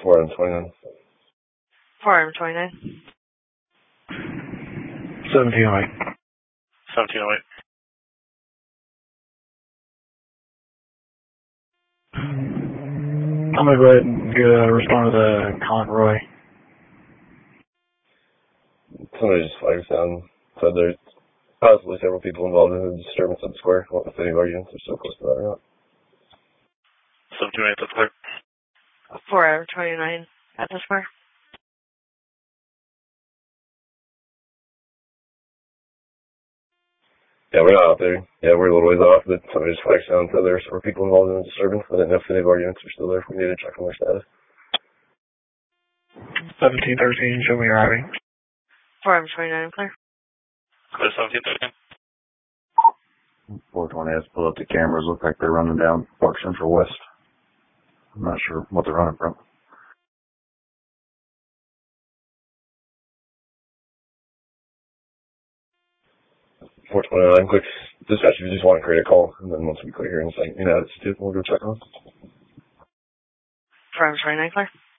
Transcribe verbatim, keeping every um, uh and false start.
four item twenty-nine. four item twenty-nine. seventeen oh eight. seventeen oh eight. I'm going to go ahead and uh, respond to the Conroy. Somebody just flagged down, said there's possibly several people involved in the disturbance at the square. I don't know if any of our units are so close to that or not. seventeen oh eight, that's clear. four item twenty-nine at the square. Yeah, we're not out there. Yeah, we're a little ways off, but somebody just flagged down, said there were several people involved in the disturbance. I didn't know if any of our units are still there. We need to check on their status. seventeen thirteen, show me arriving. four item twenty-nine, clear. Clear seventeen thirteen. four twenty has pulled up the cameras. Look like they're running down Park Central West. I'm not sure what they're running from. four twenty-nine, quick dispatch if you just want to create a call, and then once we clear here in a second, you know, it's we'll go check on. four item twenty-nine, clear.